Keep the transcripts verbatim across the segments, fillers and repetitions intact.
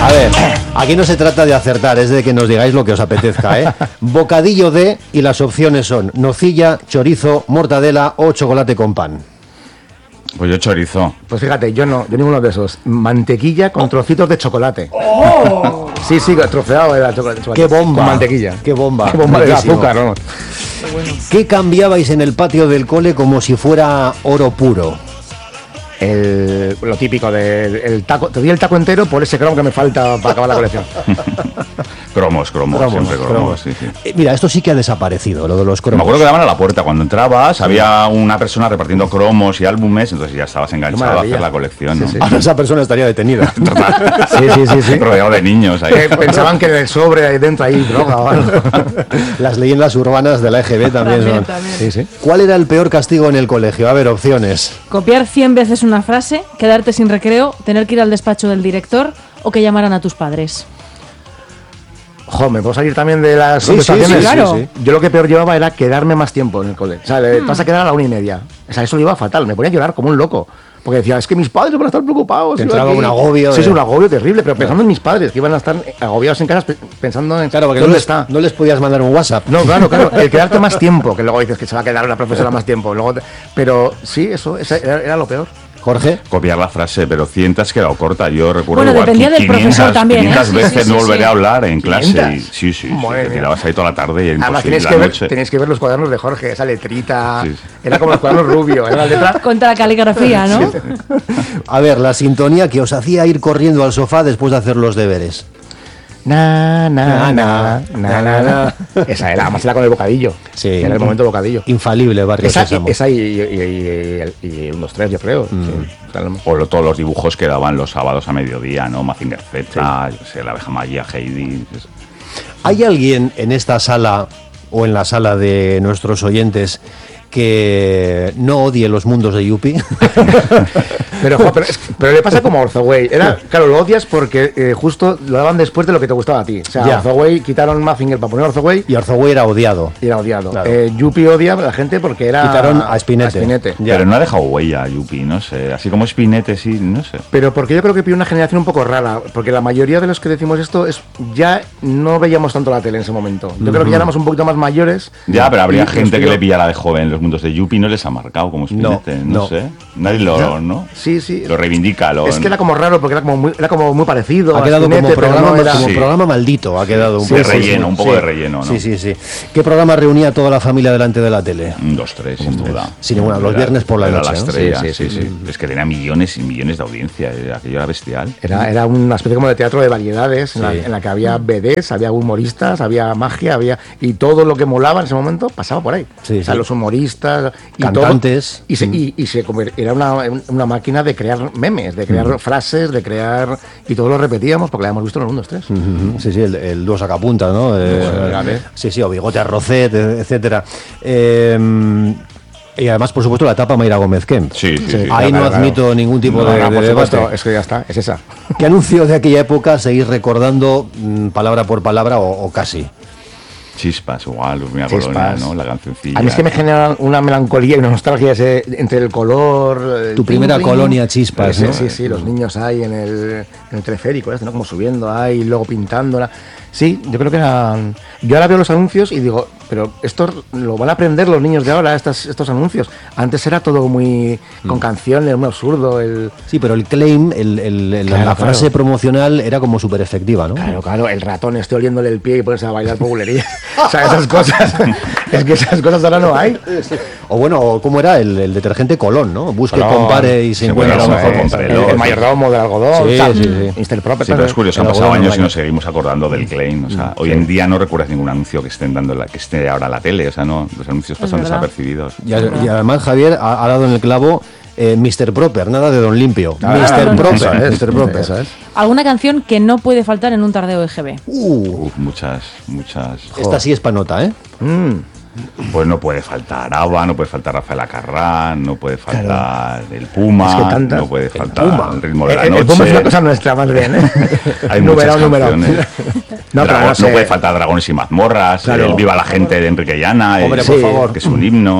A ver, aquí no se trata de acertar, es de que nos digáis lo que os apetezca, ¿eh? Bocadillo de, y las opciones son nocilla, chorizo, mortadela o chocolate con pan. Pues yo chorizo. Pues fíjate, yo no, yo ninguno de esos. Mantequilla con trocitos de chocolate. ¡Oh! Sí, sí, troceado de chocolate. ¡Qué bomba! Con mantequilla. ¡Qué bomba! ¡Qué bomba de Riquísimo. azúcar! ¿No? ¿Qué cambiabais en el patio del cole como si fuera oro puro? El, lo típico del el taco. Te doy el taco entero por ese cromo que me falta para acabar la colección. Cromos, cromos, Cromos, siempre cromos, cromos. sí, sí. Eh, mira, esto sí que ha desaparecido, lo de los cromos. Me acuerdo que daban a la puerta. Cuando entrabas, había una persona repartiendo cromos y álbumes, entonces ya estabas enganchado a hacer la colección, ¿no? Sí, sí. Ahora esa persona estaría detenida. Sí, sí, sí, sí. Rodeado de niños ahí. Que pensaban que en el sobre ahí dentro hay droga o algo. Las leyendas urbanas de la E G B también, También, son. también. Sí, sí. ¿Cuál era el peor castigo en el colegio? A ver, opciones. Copiar cien veces una frase, quedarte sin recreo, tener que ir al despacho del director o que llamaran a tus padres. Jo, ¿me puedo salir también de las Sí, sí, contestaciones? sí, claro. sí. Yo lo que peor llevaba era quedarme más tiempo en el cole. O sea, le- te vas a quedar a la una y media. O sea, eso lo llevaba fatal. Me ponía a llorar como un loco. Porque decía, es que mis padres van a estar preocupados. Te iba entraba aquí. un agobio Sí, de- sí, un agobio terrible. Pero pensando en mis padres, que iban a estar agobiados en casa pe- pensando en Claro, porque no dónde les, está. no les podías mandar un WhatsApp. No, claro, claro. El quedarte más tiempo, que luego dices que se va a quedar la profesora más tiempo. Luego te- Pero sí, eso esa era, era lo peor. Jorge. Copiar la frase, pero cien te has quedado corta. Yo recuerdo Bueno, igual dependía del quinientas, profesor también, ¿eh? quinientas Sí, veces sí, no sí, volveré sí. a hablar en clase. Y, ¿quinientas? sí, sí, sí. Madre Te mía. tirabas ahí toda la tarde y Además, imposible tenéis la que, ver, noche. tenéis que ver los cuadernos de Jorge, esa letrita. Sí, sí. Era como los cuadernos rubios. Era la letra. Contra la caligrafía, ¿no? A ver, la sintonía que os hacía ir corriendo al sofá después de hacer los deberes. Na, na, na, na, na, na. Esa era, además era con el bocadillo. Sí. Era el momento bocadillo. Infalible, Barrio Esa, Sésamo. esa y, y, y, y, y unos tres, yo creo. Sí. O sea, lo- O lo- todos los dibujos que daban los sábados a mediodía, ¿no? Mazinger Z, yo qué sé, la abeja Magia, Heidi. es- ¿Hay alguien en esta sala o en la sala de nuestros oyentes que no odie los mundos de Yupi? Pero, jo, pero, es- pero le pasa como a Orzoway. Era, claro, lo odias porque eh, justo lo daban después de lo que te gustaba a ti. O sea, Ya. Orzoway quitaron Mazinger para poner Orzoway Y Orzoway era odiado. y era odiado. Claro. Eh, Yupi odia a la gente porque era. Quitaron a Spinette. Ya. Pero no ha dejado huella, Yupi, no sé. Así como Spinette, sí, no sé. Pero porque yo creo que pide una generación un poco rara, porque la mayoría de los que decimos esto es ya no veíamos tanto la tele en ese momento. Yo creo que ya éramos un poquito más mayores. Ya, pero habría Y- gente y- que le pillara de joven los mundos de Yupi, no les ha marcado como Spinette, no, no. sé. Nadie lo, Ya. ¿no? Sí, sí. Lo reivindica, lo... Es que era como raro porque era como muy, era como muy parecido. Ha a quedado como, Spinette, pero programa, no era- como Sí. programa maldito, ha quedado un de poco. relleno, un poco Sí. de relleno, ¿no? Sí, sí, sí. ¿Qué programa reunía a toda la familia delante de la tele? Un, dos, tres, sin duda. Sin ninguna, los Era- viernes por la era noche, la ¿no? estrella, Sí, sí, sí, sí, Es que tenía millones y millones de audiencia, eh, aquello era bestial. Era, era una especie como de teatro de variedades en, la, Sí. en la que había B Ds, había humoristas, había magia, había y todo lo que molaba en ese momento pasaba por ahí. Sí, o sea, sí. los humoristas y Cantantes. todo, y se, y, y se conver- era una, una máquina de crear memes, de crear frases, de crear y todo lo repetíamos porque la habíamos visto en el uno, dos, tres. Ujú, sí, sí, el, el dúo sacapunta, ¿no? Eh, Gale. sí, sí, o Bigote Arrocet, e- etcétera. Eh, y además, por supuesto, la etapa Mayra Gómez Kemp. Sí, sí, sí. Ahí claro, no claro. admito ningún tipo No, de, no, de por supuesto, debate. es que ya está, es esa. ¿Qué anuncio de aquella época seguís recordando mm, palabra por palabra o, o casi? Chispas, igual, Urmia Chispas. Colonia, ¿no? La cancioncilla. A mí es que me genera una melancolía y una nostalgia ese, entre el color. el Tu primera pling, pling. colonia Chispas, Sí, ¿no? sí, sí, los niños ahí en el, en el teleférico, este, ¿no? Como subiendo ahí, luego pintándola. Sí, yo creo que eran. Yo ahora veo los anuncios y digo, pero esto lo van a aprender los niños de ahora, estas, estos anuncios. Antes era todo muy. con canciones, muy absurdo. El, Sí, pero el claim, el, el- el- Claro, la claro. frase promocional era como súper efectiva, ¿no? Claro, claro, el ratón esté oliéndole el pie y ponerse a bailar populería. O sea, esas cosas. Es que esas cosas ahora no hay. O bueno, o ¿cómo era? El, el detergente Colón, ¿no? Busque, Colón. compare y se Sí, encuentra bueno, lo mejor. eso es, con el- El, Pelé. el mayordomo del algodón. Sí, o sea, sí, sí. mister Proper. Sí, pero es curioso, han El pasado algodón años y baño. nos seguimos acordando del claim. O sea, hoy en día no recuerdas ningún anuncio que estén dando en la, que esté ahora en la tele. O sea, no, los anuncios pasan verdad. desapercibidos. Y, a- y además Javier ha, ha dado en el clavo eh, mister Proper, nada de Don Limpio. mister Proper. Eso es, mister Proper. eso es. ¿Alguna canción que no puede faltar en un tardeo E G B? Uh, Uf, muchas, muchas. esta sí es panota, ¿eh? Mm. Pues no puede faltar Ava, no puede faltar Rafael Acarrán, no puede faltar el Puma, Es que tantas. no puede El faltar Puma. el ritmo de la El, noche. el Puma es una cosa nuestra, más bien, ¿eh? Hay Numerado, muchas numerado. canciones. No, pero Dragón- no sé. no puede faltar Dragones y mazmorras, Claro. el Viva la gente de Enrique Llana, Hombre, el- por Sí. favor. que es un himno.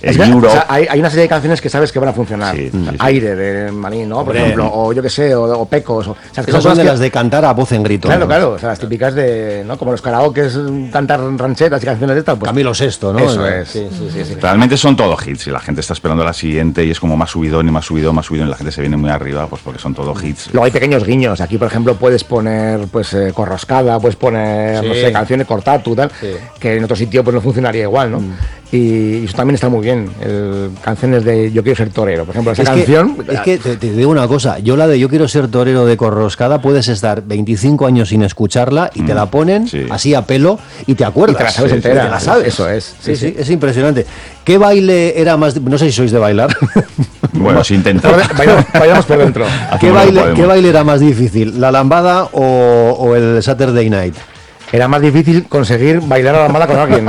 el que, Europe. O sea, hay, hay una serie de canciones que sabes que van a funcionar. Sí, sí, sí. Aire de Manín, ¿no? Por Hombre. ejemplo, o yo qué sé, o, o Pecos. O, o sea, que Esas son cosas de que- las de cantar a voz en grito. Claro, ¿no? claro. O sea, las típicas de, ¿no? Como los karaokes, cantar rancheras y canciones de estas. Pues, Camilo Sesto, ¿no? Eso Eh, es. Sí, sí, sí. sí. Realmente son todos hits y la gente está esperando la siguiente y es como más subidón y más subidón, más subidón y la gente se viene muy arriba pues porque son todos hits. Luego hay pequeños guiños. Aquí, por ejemplo, puedes poner pues eh, Corroscada, puedes poner, Sí. no sé, canciones Cortatu, tal, Sí. que en otro sitio pues no funcionaría igual, ¿no? Mm. Y eso también está muy bien. El, canciones de Yo quiero ser torero, por ejemplo, esa Es que, canción. es que te, te digo una cosa, yo la de Yo quiero ser torero de Corroscada, puedes estar veinticinco años sin escucharla y te la ponen sí. así a pelo y te acuerdas. Y te la sabes Sí, entera. te la sabes. Eso es. Sí, sí, es impresionante. ¿Qué baile era más... No sé si sois de bailar. Bueno, si intentamos. Bailamos, bailamos por dentro. ¿Qué Hacemos lo que baile, podemos. ¿Qué baile era más difícil? ¿La lambada o, o el Saturday Night? Era más difícil conseguir bailar a la mala con alguien.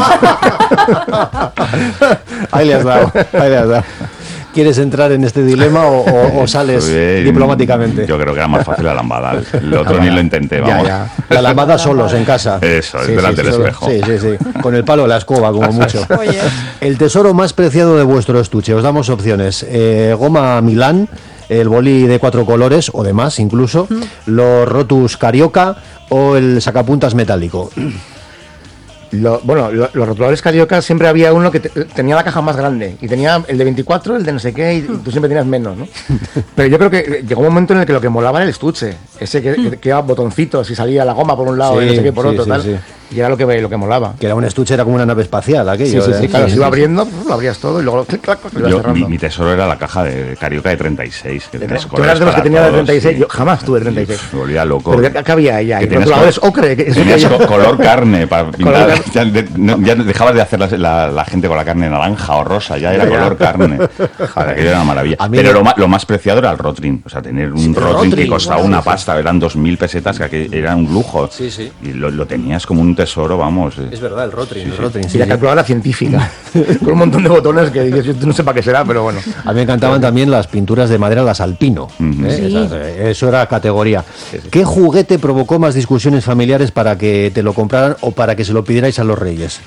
Ahí le has dado, ahí le has dado. ¿Quieres entrar en este dilema o, o- o sales Eh, diplomáticamente? Yo creo que era más fácil la lambada. El otro ni lo intenté, Ya, vamos. ya. La lambada solos en casa. Eso, es Sí, delante sí, del solo- espejo. Sí, sí, sí. Con el palo de la escoba, como mucho. Oye. El tesoro más preciado de vuestro estuche. Os damos opciones. Eh, goma Milán, el boli de cuatro colores o de más incluso, los Rotus Carioca o el sacapuntas metálico. Lo- bueno, lo- los rotuladores Carioca siempre había uno que te- tenía la caja más grande y tenía el de veinticuatro, el de no sé qué, y tú siempre tenías menos, ¿no? Pero yo creo que llegó un momento en el que lo que molaba era el estuche, ese que, que, que iba botoncitos y salía la goma por un lado Sí, y no sé qué por sí, otro, sí, tal. sí. Y era lo que, lo que molaba. Que era un estuche, era como una nave espacial aquello. Sí, sí, sí, ¿eh? claro, se iba abriendo, pues, lo abrías todo y luego clic, clac, clac, lo ibas Yo, cerrando. mi, mi tesoro era la caja de Carioca de treinta y seis. Que tenías Tú colores eras de los que para tenía de todos, treinta y seis, sí. yo jamás tuve treinta y seis. Me volvía loco. Pero ¿qué, qué había ahí? Que ¿Hay tenías rotuladores co- ocre? ¿Qué- eso Tenías que- co- color carne para pintar. carne. Ya, de- no- ya dejabas de hacer la, la- la gente con la carne naranja o rosa, ya era Ya, ya. color carne. Joder, aquello era una maravilla. A mí Pero me- lo, ma- lo más preciado era el Rotring. O sea, tener un Sí, el Rotring que Rotring, costaba sí, una sí. pasta, eran dos mil pesetas, que aquello era un lujo. Sí, sí. Y lo, lo tenías como un tesoro, vamos. eh. Es verdad, el Rotring. el Rotring, Y sí, la sí. calculadora científica, con un montón de botones que dices, yo no sé para qué será, pero bueno. A mí me encantaban también las pinturas de madera, las alpino. Ujú. ¿eh? Sí. Esas, eh, eso era categoría. ¿Qué juguete provocó más discusiones familiares para que te lo compraran o para que se lo pidierais a los reyes?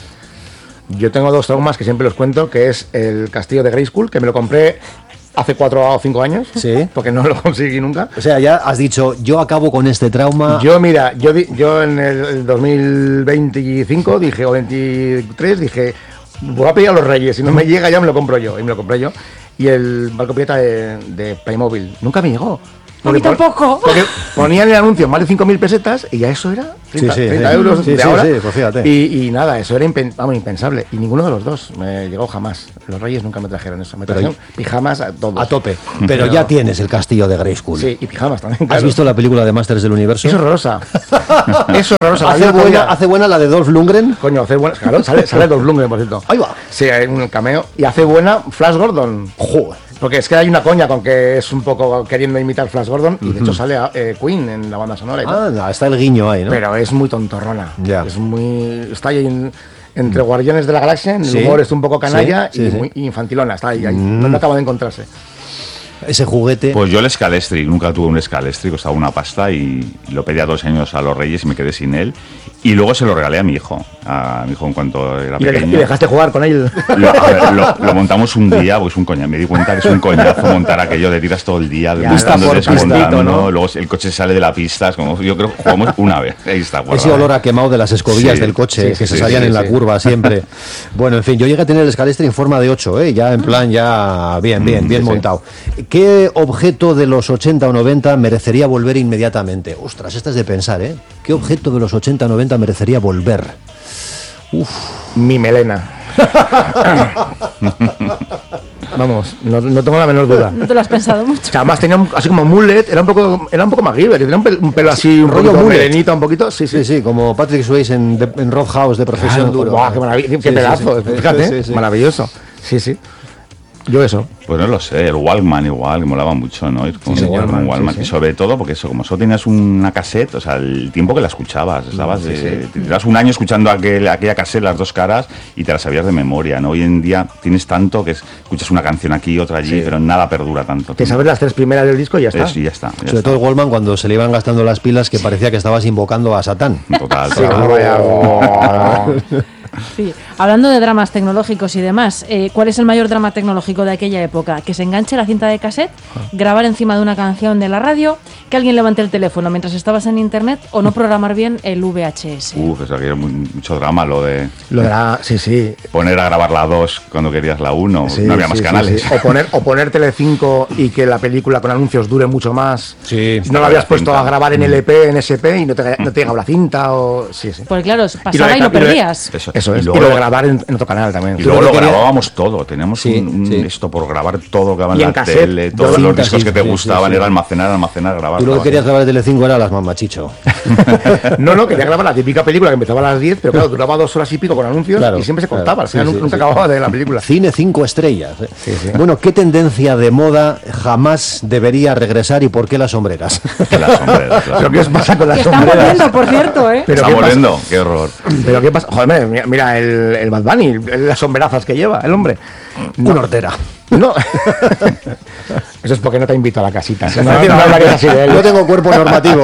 Yo tengo dos traumas que siempre los cuento, que es el castillo de Grayskull, que me lo compré hace cuatro o cinco años, Sí. porque no lo conseguí nunca. O sea, ya has dicho, yo acabo con este trauma. Yo, mira, yo, di- yo en el dos mil veinticinco dije, o veintitrés, dije, voy a pedir a los reyes, si no me llega ya me lo compro yo, y me lo compré yo. Y el barco pirata de, de Playmobil nunca me llegó. A mí pon- tampoco. Porque ponían el anuncio más de cinco mil pesetas y ya eso era treinta, Sí, sí, treinta sí. euros Sí, de sí, ahora. sí, pues fíjate. Y, y nada, eso era impen- vamos, impensable. Y ninguno de los dos me llegó jamás. Los reyes nunca me trajeron eso. Me Pero trajeron pijamas a todos. A tope. Pero ya tienes el castillo de Grayskull. Sí, y pijamas también. ¿Has claro. visto la película de Masters del Universo? Es horrorosa. Es horrorosa. la ¿Hace vida buena, todavía. ¿Hace buena la de Dolph Lundgren? Coño, hace buena. Claro, sale, sale Dolph Lundgren, por cierto. Ahí va. Sí, hay un cameo. Y hace buena Flash Gordon. Joder. Porque es que hay una coña con que es un poco queriendo imitar Flash Gordon. Y de hecho sale eh, Queen en la banda sonora y tal. Ah, está el guiño ahí, ¿no? Pero es muy tontorrona. Ya. Es muy. Está ahí en- entre Guardianes de la Galaxia, en el Sí. humor es un poco canalla Sí, sí, y sí. muy infantilona. Está ahí, ahí. No acaba de encontrarse. Ese juguete. Pues yo el Scalestri, nunca tuve un Scalestri, costaba una pasta y lo pedí a dos años a los reyes y me quedé sin él. Y luego se lo regalé a mi hijo, a mi hijo en cuanto era Y, le- pequeño. y dejaste jugar con él. Lo, a ver, lo- lo montamos un día, porque es un coñazo. Me di cuenta que es un coñazo montar aquello de tiras todo el día, Ya, buscando, por desmontando, pistito, ¿no? luego el coche sale de la pista, es como, yo creo que jugamos una vez. Ahí está, guardado. Ese olor a quemado de las escobillas Sí, del coche sí, que sí, se sí, salían sí, en la sí. curva siempre. Bueno, en fin, yo llegué a tener el Scalestri en forma de ocho, ¿eh? Ya en plan, ya bien, bien, bien sí, sí. montado. ¿Qué objeto de los ochenta o noventa merecería volver inmediatamente? Ostras, esta es de pensar, ¿eh? ¿Qué objeto de los ochenta o noventa merecería volver? Mi melena. Vamos, no, no tengo la menor duda. No te lo has pensado O mucho. sea, además tenía un- así como mullet, era un poco, era un poco MacGyver, tenía un, pel- un pelo así, un Rollo poquito mullet. melenita, un poquito, sí, sí. Sí, sí, como Patrick Swayze en, de- en Roadhouse de Profesión Claro, Duro. guau, qué maravilla, qué Sí, sí, pedazo, sí. fíjate, Sí, sí. maravilloso. Sí, sí. Yo eso. Pues no lo sé, el Walkman igual, que molaba mucho, ¿no? Ir con Sí, un señor, Walkman, sí, Walkman. sí. Y sobre todo, porque eso, como solo tenías una cassette, o sea, el tiempo que la escuchabas, estabas Sí, de, sí. te tiras un año escuchando aquel, aquella cassette, las dos caras, y te la sabías de memoria, ¿no? Hoy en día tienes tanto que es- escuchas una canción aquí, otra allí, pero nada perdura tanto. Te sabes las tres primeras del disco y ya está. Eso, y ya está. ya Sobre está. todo el Wallman cuando se le iban gastando las pilas que parecía que estabas invocando a Satán. Total, Sí, total. como vaya- Sí. Hablando de dramas tecnológicos y demás, eh, ¿cuál es el mayor drama tecnológico de aquella época? Que se enganche la cinta de cassette, grabar encima de una canción de la radio, que alguien levante el teléfono mientras estabas en internet o no programar bien el V H S. Uf, eso había mucho drama, lo de Lo de la, sí, sí. poner a grabar la dos cuando querías la uno. Sí, no había más sí, canales. sí, sí. O poner o poner Telecinco y que la película con anuncios dure mucho más. Sí. Si no lo habías puesto cinta. a grabar en L P, en S P y no te, no te llegaba la cinta o... Sí, sí. Porque claro, Y lo pasaba de- y lo y lo de- perdías. Eso, Eso y es. Y, luego lo de lo- grabar en, en otro canal también. Y Yo luego lo lo que quería- grabábamos todo. Teníamos Sí, un, un sí. esto por grabar todo que Y en en la cassette, tele, todos cinta, los discos sí, que te sí, gustaban, sí, sí. era almacenar, almacenar, grabar. Tú lo que grabar. querías grabar de Telecinco era las mamachicho. No, no, quería grabar la típica película que empezaba a las diez, pero claro, duraba dos horas y pico con anuncios Claro, y siempre se claro. cortaba. Al final Sí, sí, nunca sí. acababa de la película. Cine cinco estrellas. ¿eh? Sí, sí. Bueno, ¿qué tendencia de moda jamás debería regresar y por qué las sombreras? Las sombreras, las ¿Pero qué os pasa con las Que está sombreras? muriendo, por cierto, ¿eh? ¿Pero Está qué pasa? muriendo, qué horror. ¿Pero qué pasa? Joder, mira, mira el, el Bad Bunny, las sombrerazas que lleva el hombre. Una hortera. No. Eso es porque no te invito a la casita. Si no, no hablarías así de él. Yo tengo cuerpo normativo.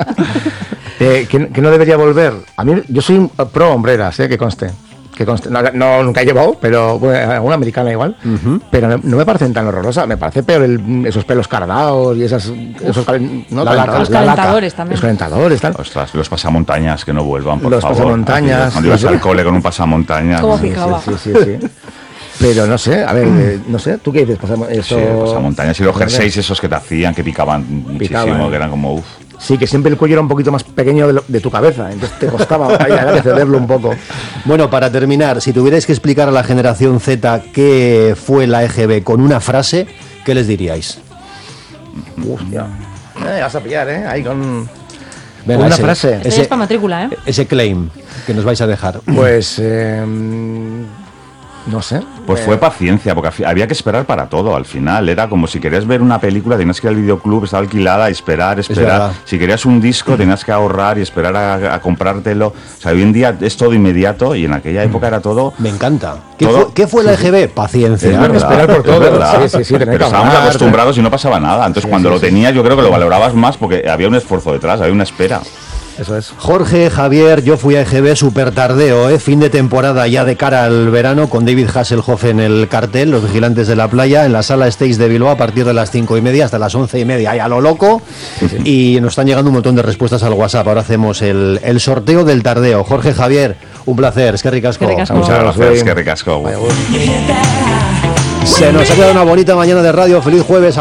Eh, que, que no debería volver. A mí, yo soy un pro hombreras, eh, que conste. Que conste. No, no, nunca he llevado, pero bueno, alguna americana igual. Pero no, no me parecen tan horrorosas. Me parece peor el- esos pelos cardados y esas, esos calen- no, la laca. Los la laca. calentadores también. Los calentadores, tal. Ostras, los pasamontañas que no vuelvan, por Los favor. pasamontañas, Aquellos, cuando ibas sí, sí. al cole con un pasamontañas. Como ¿no? pica. Picaba. Sí, sí, sí, sí. Pero no sé, a ver, eh, no sé, ¿tú qué dices? Pasamos, eso... Sí, pasamontañas y los jerseys esos que te hacían, que picaban muchísimo, Picaban. que eran como uff. Sí, que siempre el cuello era un poquito más pequeño de, lo- de tu cabeza, entonces te costaba ahí, había que cederlo un poco. Bueno, para terminar, si tuvierais que explicar a la generación Z qué fue la E G B con una frase, ¿qué les diríais? Hostia. Eh, vas a pillar, ¿eh? Ahí con... Venga, una ese- frase. Esto ya Ese, es para matrícula, ¿eh? ese claim que nos vais a dejar. Pues... eh, no sé. Pues Eh, fue paciencia, porque al fi- había que esperar para todo al final. Era como si querías ver una película, tenías que ir al videoclub, estaba alquilada, esperar, verdad. esperar. Si querías un disco, tenías que ahorrar y esperar a, a comprártelo. O sea, hoy en día es todo inmediato y en aquella época era todo. Me encanta. ¿Qué, Todo- fue, qué fue la E G B? Es Paciencia. verdad, esperar por es todo. verdad. Sí, sí, sí, tener Pero que estábamos ahorrar, acostumbrados y no pasaba nada. Entonces, Sí, cuando sí, lo sí. tenías, yo creo que lo valorabas más porque había un esfuerzo detrás, había una espera. Eso es. Jorge, Javier, yo fui a E G B súper tardeo, ¿eh? Fin de temporada ya de cara al verano con David Hasselhoff en el cartel, Los Vigilantes de la Playa, en la sala Stage de Bilbao a partir de las cinco y media hasta las once y media, ahí a lo loco. Y nos están llegando un montón de respuestas al WhatsApp. Ahora hacemos el, el sorteo del tardeo. Jorge, Javier, un placer. Es que ricasco. Es que ricasco. Muchas Vamos, gracias, güey. que ricasco. Vaya, vos. Se nos ha quedado una bonita mañana de radio. Feliz jueves.